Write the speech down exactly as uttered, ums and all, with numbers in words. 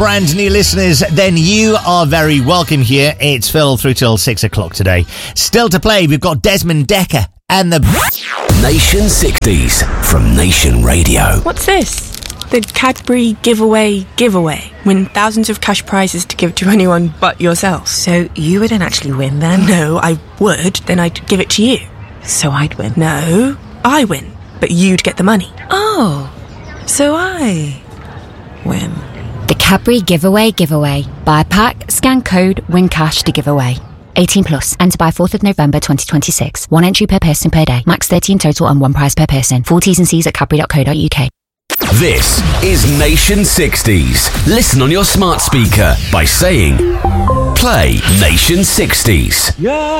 brand new listeners, then you are very welcome here. It's Phil through till six o'clock today. Still to play, we've got Desmond Dekker and the Nation sixties from Nation Radio. What's this? The Cadbury giveaway giveaway. Win thousands of cash prizes to give to anyone but yourself. So you wouldn't actually win then? No, I would. Then I'd give it to you. So I'd win? No, I win. But you'd get the money. Oh, so I win. The Cadbury giveaway giveaway. Buy a pack, scan code, win cash to give away. eighteen plus. Enter by fourth of November twenty twenty-six. One entry per person per day. Max thirty in total and one prize per person. Full T's and C's at cadbury dot co dot uk. This is Nation sixties. Listen on your smart speaker by saying, play Nation sixties. Yeah.